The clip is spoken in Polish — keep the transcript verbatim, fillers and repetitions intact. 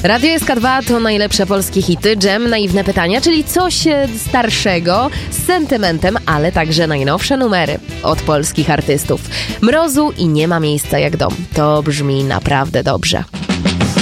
Radio S K dwa to najlepsze polskie hity, dżem, naiwne pytania, czyli coś starszego, z sentymentem, ale także najnowsze numery od polskich artystów. Mrozu i Nie ma miejsca jak dom. To brzmi naprawdę dobrze.